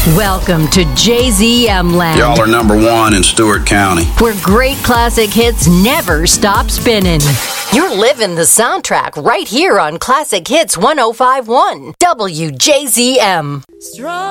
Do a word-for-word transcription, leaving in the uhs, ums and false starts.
Welcome to J Z M Land. Y'all are number one in Stewart County, where great classic hits never stop spinning. You're living the soundtrack right here on Classic Hits one oh five point one W J Z M. Strong.